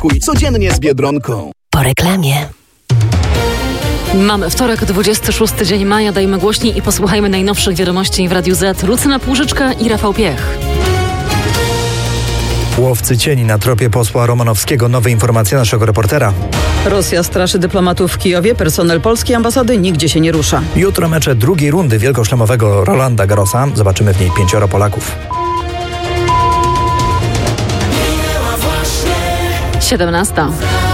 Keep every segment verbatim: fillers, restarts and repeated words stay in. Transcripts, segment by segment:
Smakuj codziennie z Biedronką. Po reklamie. Mamy wtorek, dwudziesty szósty dzień maja. Dajmy głośniej i posłuchajmy najnowszych wiadomości w Radiu Z. Lucyna Płużyczka i Rafał Piech. Łowcy cieni na tropie posła Romanowskiego. Nowe informacje naszego reportera. Rosja straszy dyplomatów w Kijowie. Personel polskiej ambasady nigdzie się nie rusza. Jutro mecze drugiej rundy wielkoszlemowego Rolanda Garrosa. Zobaczymy w niej pięcioro Polaków. siedemnasta.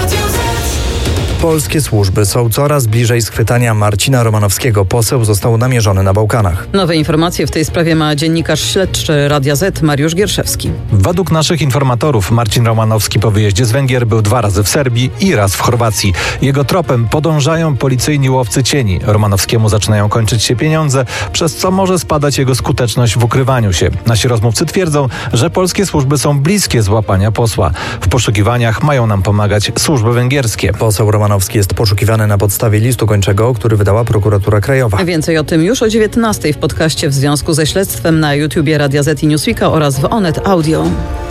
Polskie służby są coraz bliżej schwytania Marcina Romanowskiego. Poseł został namierzony na Bałkanach. Nowe informacje w tej sprawie ma dziennikarz śledczy Radia Z Mariusz Gierszewski. Według naszych informatorów Marcin Romanowski po wyjeździe z Węgier był dwa razy w Serbii i raz w Chorwacji. Jego tropem podążają policyjni łowcy cieni. Romanowskiemu zaczynają kończyć się pieniądze, przez co może spadać jego skuteczność w ukrywaniu się. Nasi rozmówcy twierdzą, że polskie służby są bliskie złapania posła. W poszukiwaniach mają nam pomagać służby węgierskie. Poseł Romanowski jest poszukiwany na podstawie listu gończego, który wydała prokuratura krajowa. Więcej o tym już o dziewiętnastej w podcaście w związku ze śledztwem na YouTubie Radia Z i Newsweeka oraz w Onet Audio.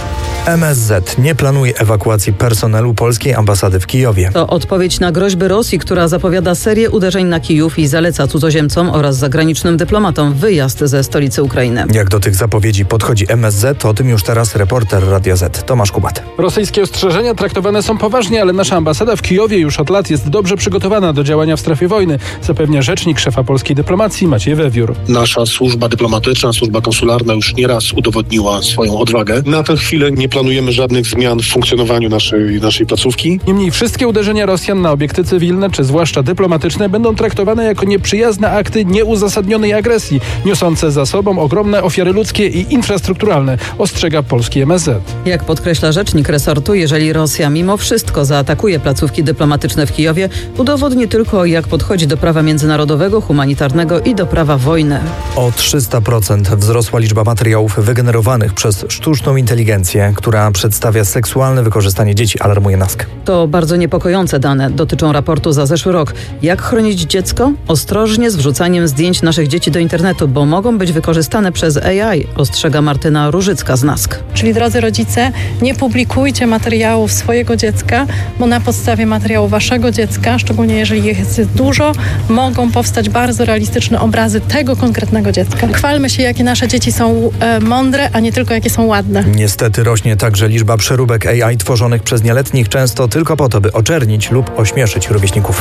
M S Z nie planuje ewakuacji personelu polskiej ambasady w Kijowie. To odpowiedź na groźby Rosji, która zapowiada serię uderzeń na Kijów i zaleca cudzoziemcom oraz zagranicznym dyplomatom wyjazd ze stolicy Ukrainy. Jak do tych zapowiedzi podchodzi M S Z, to o tym już teraz reporter Radia Z Tomasz Kubat. Rosyjskie ostrzeżenia traktowane są poważnie, ale nasza ambasada w Kijowie już od lat jest dobrze przygotowana do działania w strefie wojny, zapewnia rzecznik szefa polskiej dyplomacji Maciej Wewiór. Nasza służba dyplomatyczna, służba konsularna już nieraz udowodniła swoją odwagę. Na tę chwilę nie planujemy żadnych zmian w funkcjonowaniu naszej, naszej placówki. Niemniej wszystkie uderzenia Rosjan na obiekty cywilne, czy zwłaszcza dyplomatyczne, będą traktowane jako nieprzyjazne akty nieuzasadnionej agresji, niosące za sobą ogromne ofiary ludzkie i infrastrukturalne, ostrzega polski M S Z. Jak podkreśla rzecznik resortu, jeżeli Rosja mimo wszystko zaatakuje placówki dyplomatyczne w Kijowie, udowodni tylko, jak podchodzi do prawa międzynarodowego, humanitarnego i do prawa wojny. O trzysta procent wzrosła liczba materiałów wygenerowanych przez sztuczną inteligencję, która przedstawia seksualne wykorzystanie dzieci, alarmuje NASK. To bardzo niepokojące dane. Dotyczą raportu za zeszły rok. Jak chronić dziecko? Ostrożnie z wrzucaniem zdjęć naszych dzieci do internetu, bo mogą być wykorzystane przez A I, ostrzega Martyna Różycka z NASK. Czyli drodzy rodzice, nie publikujcie materiałów swojego dziecka, bo na podstawie materiału waszego dziecka, szczególnie jeżeli jest dużo, mogą powstać bardzo realistyczne obrazy tego konkretnego dziecka. Chwalmy się, jakie nasze dzieci są e, mądre, a nie tylko jakie są ładne. Niestety rośnie także liczba przeróbek A I tworzonych przez nieletnich, często tylko po to, by oczernić lub ośmieszyć rówieśników.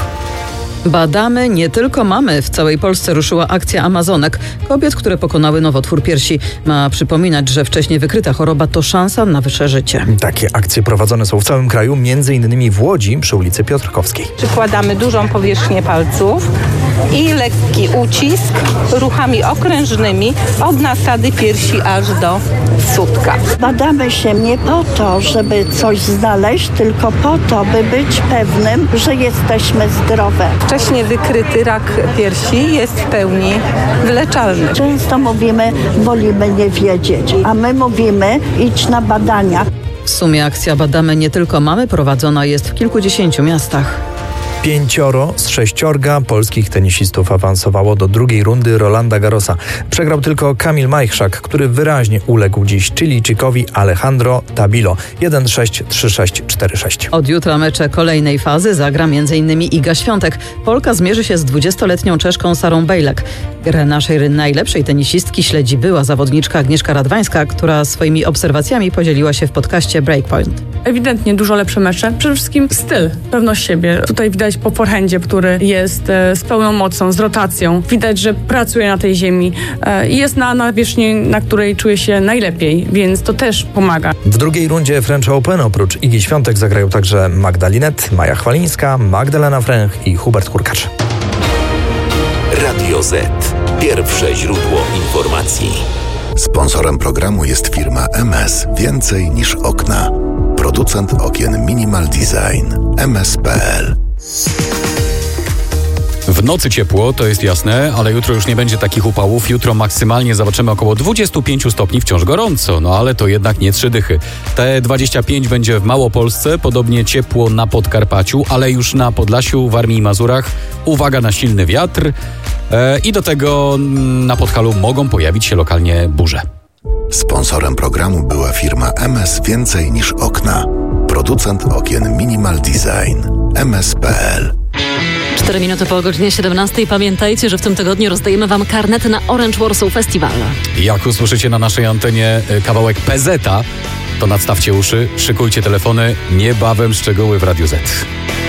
Badamy, nie tylko mamy. W całej Polsce ruszyła akcja Amazonek. Kobiet, które pokonały nowotwór piersi. Ma przypominać, że wcześniej wykryta choroba to szansa na wyższe życie. Takie akcje prowadzone są w całym kraju, między innymi w Łodzi przy ulicy Piotrkowskiej. Przykładamy dużą powierzchnię palców i lekki ucisk ruchami okrężnymi od nasady piersi aż do sutka. Badamy się nie po to, żeby coś znaleźć, tylko po to, by być pewnym, że jesteśmy zdrowe. Wcześniej wykryty rak piersi jest w pełni wyleczalny. Często mówimy, wolimy nie wiedzieć, a my mówimy, idź na badania. W sumie akcja Badamy, nie tylko mamy prowadzona jest w kilkudziesięciu miastach. Pięcioro z sześciorga polskich tenisistów awansowało do drugiej rundy Rolanda Garrosa. Przegrał tylko Kamil Majchrzak, który wyraźnie uległ dziś Chilijczykowi Alejandro Tabilo. jeden sześć, trzy sześć, cztery sześć. Od jutra mecze kolejnej fazy zagra m.in. Iga Świątek. Polka zmierzy się z dwudziestoletnią Czeszką Sarą Bejlek. Grę naszej najlepszej tenisistki śledzi była zawodniczka Agnieszka Radwańska, która swoimi obserwacjami podzieliła się w podcaście Breakpoint. Ewidentnie dużo lepsze mecze. Przede wszystkim styl, pewność siebie. Tutaj widać po forehandzie, który jest e, z pełną mocą, z rotacją. Widać, że pracuje na tej ziemi e, i jest na nawierzchni, na której czuje się najlepiej, więc to też pomaga. W drugiej rundzie French Open oprócz Igi Świątek zagrają także Magda Linet, Maja Chwalińska, Magdalena Fręch i Hubert Hurkacz. Radio Z. Pierwsze źródło informacji. Sponsorem programu jest firma M S Więcej niż okna. Producent okien Minimal Design. M S kropka p l. W nocy ciepło, to jest jasne, ale jutro już nie będzie takich upałów. Jutro maksymalnie zobaczymy około dwadzieścia pięć stopni, wciąż gorąco, no ale to jednak nie trzy dychy. Te dwadzieścia pięć będzie w Małopolsce, podobnie ciepło na Podkarpaciu, ale już na Podlasiu, Warmii i Mazurach. Uwaga na silny wiatr e, i do tego na Podhalu mogą pojawić się lokalnie burze. Sponsorem programu była firma M S Więcej niż okna. Producent okien Minimal Design. M S kropka p l. Cztery minuty po godzinie siedemnastej. Pamiętajcie, że w tym tygodniu rozdajemy wam karnety na Orange Warsaw Festival. Jak usłyszycie na naszej antenie kawałek P Z a, to nadstawcie uszy, szykujcie telefony, niebawem szczegóły w Radiu Z.